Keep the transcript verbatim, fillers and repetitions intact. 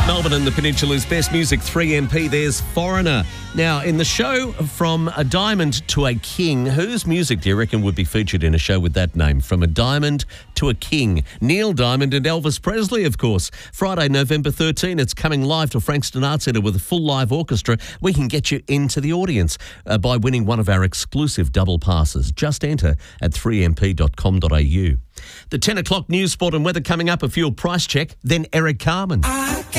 Melbourne and the Peninsula's best music, three M P, there's Foreigner. Now, in the show From a Diamond to a King, whose music do you reckon would be featured in a show with that name? From a Diamond to a King. Neil Diamond and Elvis Presley, of course. Friday, November thirteenth, it's coming live to Frankston Arts Centre with a full live orchestra. We can get you into the audience uh, by winning one of our exclusive double passes. Just enter at three m p dot com dot a u. The ten o'clock news, sport and weather coming up, a fuel price check, then Eric Carmen.